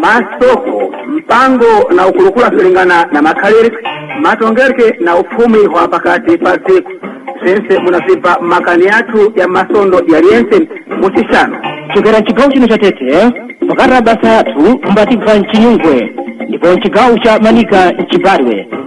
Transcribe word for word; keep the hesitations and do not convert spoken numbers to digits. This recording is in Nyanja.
masoko mpango na ukulukula kulingana na makaliri matongereke na ufumi wa pakati pa siku sense munazipa makani yatu ya masondo ya liense musishano chikera chikau chino cha tete pakara basa yatu mbati kwa nchinyungwe ndipo nchikau cha manika nchibarwe